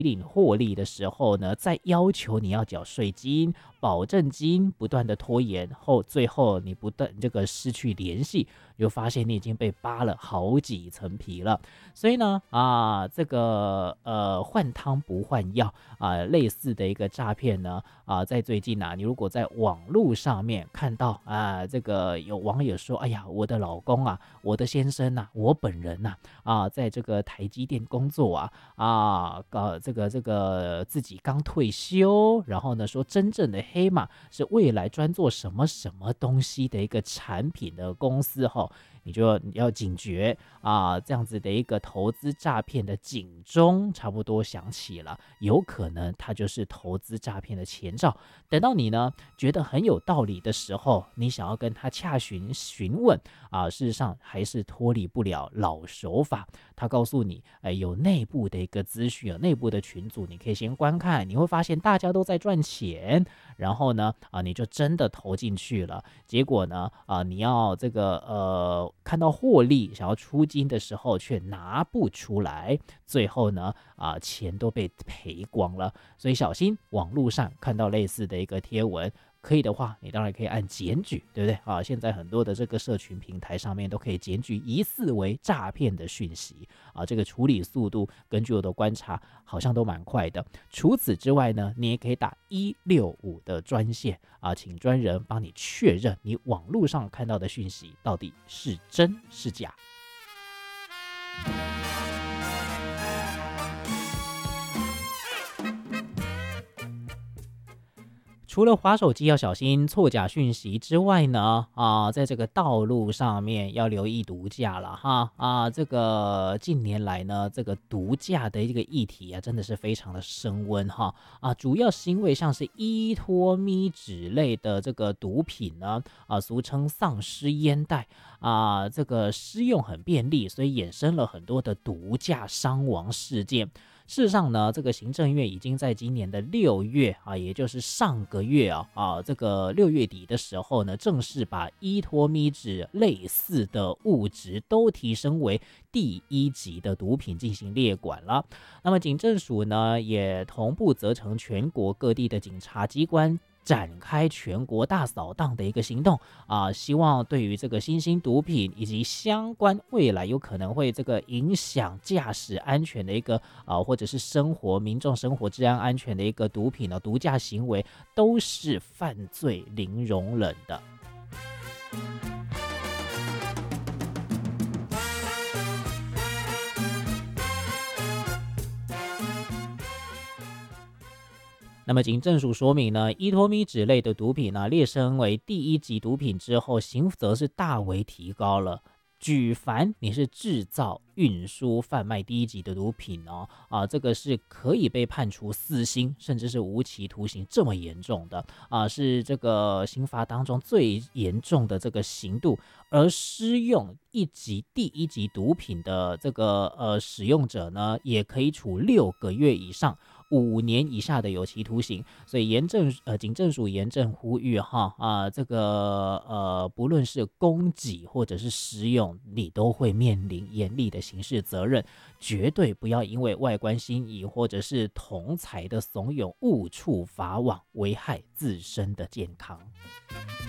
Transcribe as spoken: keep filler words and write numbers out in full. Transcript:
领获利的时候呢，再要求你要缴税金、保证金，不断的拖延后，最后你不断这个失去联系，你就发现你已经被扒了好几层皮了。所以呢，啊，这个呃换汤不换药啊，类似的一个诈骗呢，啊，在最近啊，你如果在网络上面看到啊，这个有网友说，哎呀，我的老公啊，我的先生呐、啊，我本人呐、啊，啊，在这个台积电工作啊，啊，呃，这个这个自己刚退休，然后呢说真正的黑马是未来专做什么什么东西的一个产品的公司哈，你就要警觉啊，这样子的一个投资诈骗的警钟差不多响起了，有可能它就是投资诈骗的前兆。等到你呢觉得很有道理的时候，你想要跟他洽询询问啊，事实上还是脱离不了老手法。他告诉你，哎，有内部的一个资讯，有内部的群组，你可以先观看，你会发现大家都在赚钱，然后呢，啊，你就真的投进去了。结果呢，啊，你要这个呃看到获利，想要出金的时候却拿不出来，最后呢，啊，钱都被赔光了。所以小心网络上看到类似的一个贴文。可以的话，你当然可以按检举，对不对啊？现在很多的这个社群平台上面都可以检举疑似为诈骗的讯息啊，这个处理速度，根据我的观察，好像都蛮快的。除此之外呢，你也可以打一六五的专线啊，请专人帮你确认你网络上看到的讯息到底是真是假。除了滑手机要小心错假讯息之外呢，啊，在这个道路上面要留意毒驾了哈啊，这个近年来呢，这个毒驾的这个议题啊，真的是非常的升温哈啊，主要是因为像是依托咪酯类的这个毒品呢，啊，俗称丧尸烟袋啊，这个施用很便利，所以衍生了很多的毒驾伤亡事件。事实上呢，这个行政院已经在今年的六月啊，也就是上个月啊啊，这个六月底的时候呢，正式把依托咪酯类似的物质都提升为第一级的毒品进行列管了。那么警政署呢，也同步责成全国各地的警察机关展开全国大扫荡的一个行动啊，希望对于这个新兴毒品以及相关未来有可能会这个影响驾驶安全的一个啊，或者是生活民众生活治安安全的一个毒品呢，毒驾行为都是犯罪零容忍的。那么警政署说明呢，依托咪酯类的毒品呢，列升为第一级毒品之后，刑责是大为提高了。举凡你是制造、运输、贩卖第一级的毒品哦，啊，这个是可以被判处死刑，甚至是无期徒刑这么严重的啊，是这个刑罚当中最严重的这个刑度。而施用一级第一级毒品的这个呃使用者呢，也可以处六个月以上五年以下的有期徒刑。所以严正呃警政署严正呼吁哈啊，这个呃不论是供给或者是施用，你都会面临严厉的刑事责任，绝对不要因为外观新颖或者是同财的怂恿误触法网，危害自身的健康。